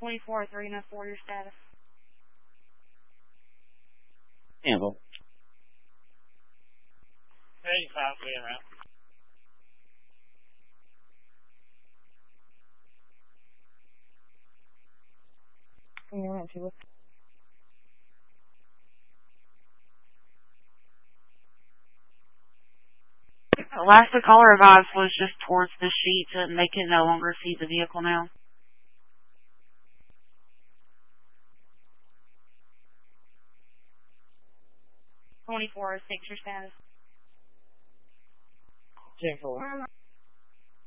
24-304, your status. Cancel. Hey, 5 clear out. Last the caller advised was just towards the sheet, and they can no longer see the vehicle now. 24-6, your status. 10-4.